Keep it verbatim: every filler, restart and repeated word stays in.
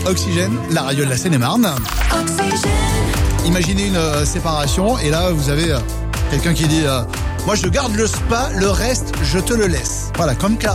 Oxygène, la radio de la Seine-et-Marne. Imaginez une euh, séparation et là vous avez euh, quelqu'un qui dit euh, moi je garde le spa, le reste je te le laisse. Voilà, comme Clara.